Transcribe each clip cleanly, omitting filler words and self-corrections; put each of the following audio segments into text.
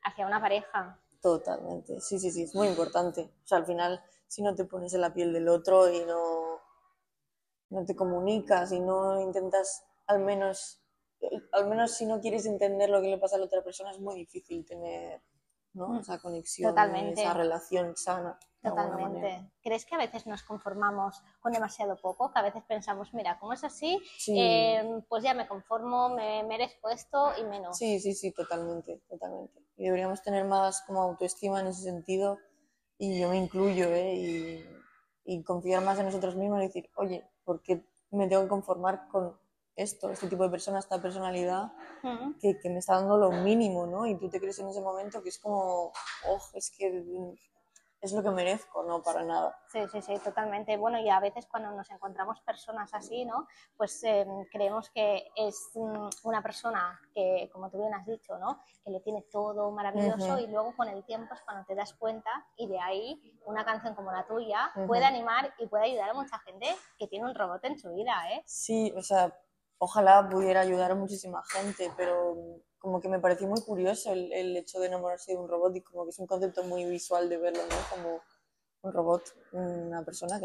hacia una pareja. Totalmente, sí, sí, sí, es muy importante. O sea, al final, si no te pones en la piel del otro y no te comunicas y no intentas, al menos si no quieres entender lo que le pasa a la otra persona, es muy difícil tener, ¿no? Mm, esa conexión y esa Totalmente. relación sana, de alguna manera. Totalmente. ¿Crees que a veces nos conformamos con demasiado poco? Que a veces pensamos, mira, como es así, Sí, pues ya me conformo, me merezco esto y sí, menos. sí, sí, totalmente, totalmente. Y deberíamos tener más como autoestima en ese sentido, y yo me incluyo, ¿eh? Y confiar más en nosotros mismos y decir, oye, ¿por qué me tengo que conformar con esto, este tipo de persona, esta personalidad Mm. que me está dando lo mínimo, ¿no? Y tú te crees en ese momento que es como, oh, es que es lo que merezco, no para nada. Sí, sí, sí, totalmente. Bueno, y a veces cuando nos encontramos personas así, ¿no? Pues creemos que es una persona que, como tú bien has dicho, ¿no? Que lo tiene todo maravilloso Ujú, y luego con el tiempo es cuando te das cuenta y de ahí una canción como la tuya puede ujú. animar y puede ayudar a mucha gente que tiene un robot en su vida, ¿eh? Sí, o sea, ojalá pudiera ayudar a muchísima gente, pero como que me pareció muy curioso el hecho de enamorarse de un robot y como que es un concepto muy visual de verlo, ¿no? Como un robot, una persona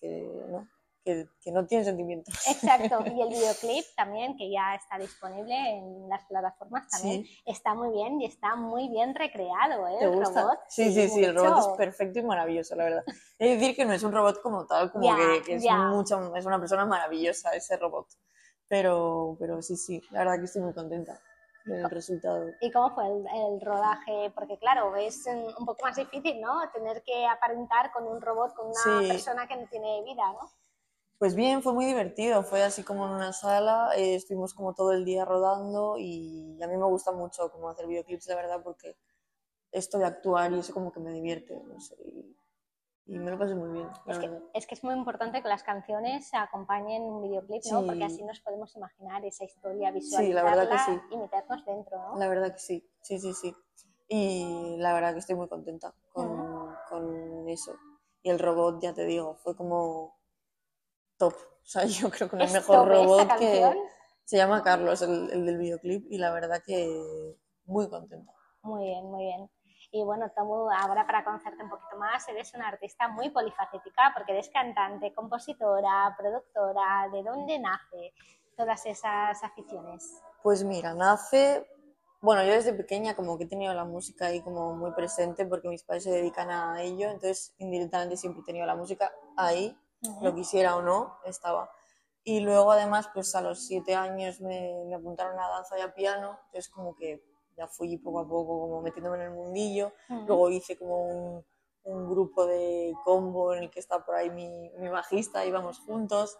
que no tiene sentimientos. Exacto, y el videoclip también, que ya está disponible en las plataformas, también Sí, está muy bien y está muy bien recreado, ¿eh? ¿te El gusta? robot, Sí, sí, sí, sí, de el robot es hecho, perfecto y maravilloso, la verdad. Es decir, que no es un robot como tal, como ya, que es ya. es una persona maravillosa ese robot. Pero sí, sí, la verdad que estoy muy contenta del resultado. ¿Y cómo fue el rodaje? Porque claro, es un poco más difícil, ¿no? Tener que aparentar con un robot, con una Sí, persona que no tiene vida, ¿no? pues bien, fue muy divertido, fue así como en una sala, estuvimos como todo el día rodando y a mí me gusta mucho como hacer videoclips, la verdad, porque esto de actuar y eso como que me divierte, no sé, y me lo pasé muy bien, la verdad. Es que es muy importante que las canciones acompañen un videoclip, ¿no? Porque Sí, así nos podemos imaginar esa historia, sí, la verdad que visualizarla sí, y meternos dentro, ¿no? la verdad que sí, sí, sí, sí. Y la verdad que estoy muy contenta Mm. con eso. Y el robot, ya te digo, fue como top. O sea, yo creo que no hay Es mejor top esta robot canción. que se llama Carlos, el del videoclip, y la verdad que muy contenta. Muy bien, muy bien. Y bueno, Tomu, ahora para conocerte un poquito más, eres una artista muy polifacética porque eres cantante, compositora, productora. ¿De dónde nace todas esas aficiones? Pues mira, nace, bueno, yo desde pequeña como que he tenido la música ahí como muy presente porque mis padres se dedican a ello, entonces indirectamente siempre he tenido la música ahí, lo Uh-huh. quisiera o no, estaba. Y luego además, pues a los 7 años me apuntaron a danza y a piano, entonces como que ya fui poco a poco como metiéndome en el mundillo, Uh-huh. luego hice como un grupo de combo en el que está por ahí mi bajista, íbamos juntos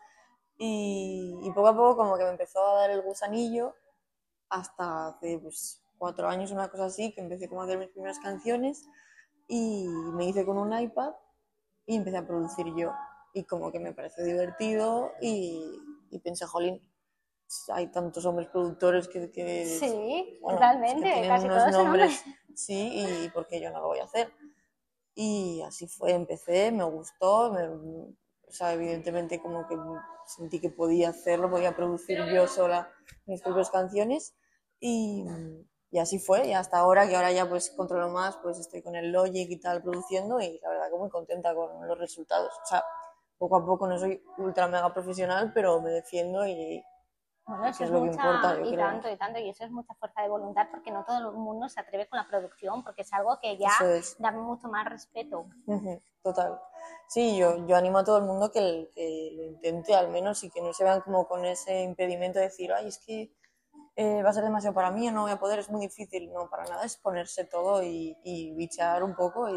y poco a poco como que me empezó a dar el gusanillo hasta hace pues 4 años, una cosa así, que empecé como a hacer mis primeras canciones y me hice con un iPad y empecé a producir yo. Y como que me pareció divertido y pensé, jolín, hay tantos hombres productores Sí, bueno, es que totalmente. tienen Casi unos todos son hombres. nombres, sí, y ¿por qué yo no lo voy a hacer? Y así fue, empecé, me gustó, o sea, evidentemente como que sentí que podía hacerlo, podía producir yo sola mis propias canciones y, y así fue, y hasta ahora, que ahora ya pues controlo más, pues estoy con el Logic y tal produciendo y la verdad que muy contenta con los resultados. O sea, poco a poco no soy ultra mega profesional, pero me defiendo Bueno, y que eso es es lo que importa, mucha, yo creo. y tanto, y eso es mucha fuerza de voluntad porque no todo el mundo se atreve con la producción porque es algo que ya Eso es. da mucho más respeto. Ujú, total. Sí, yo animo a todo el mundo que lo intente al menos y que no se vean como con ese impedimento de decir, ay, es que va a ser demasiado para mí o no voy a poder, es muy difícil. No, para nada, es ponerse todo y bichear un poco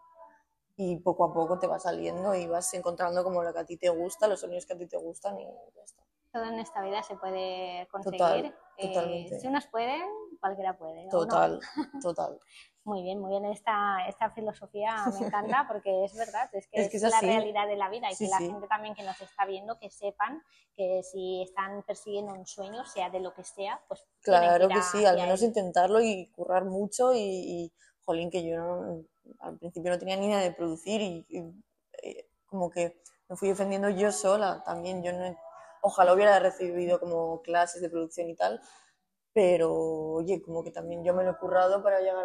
y poco a poco te va saliendo y vas encontrando como lo que a ti te gusta, los sonidos que a ti te gustan y ya está. Todo en esta vida se puede Total, conseguir. Si totalmente. unos pueden, cualquiera puede, ¿o no? Total, total. Muy bien, esta filosofía me encanta porque es verdad, es que Es que es es la así. realidad de la vida y Sí, que la sí. gente también que nos está viendo, que sepan que si están persiguiendo un sueño, sea de lo que sea, pues tienen que Claro ir que sí, al hacia menos él. intentarlo y currar mucho jolín, que yo al principio no tenía ni idea de producir como que me fui defendiendo yo sola también, ojalá hubiera recibido como clases de producción y tal, pero oye, como que también yo me lo he currado para llegar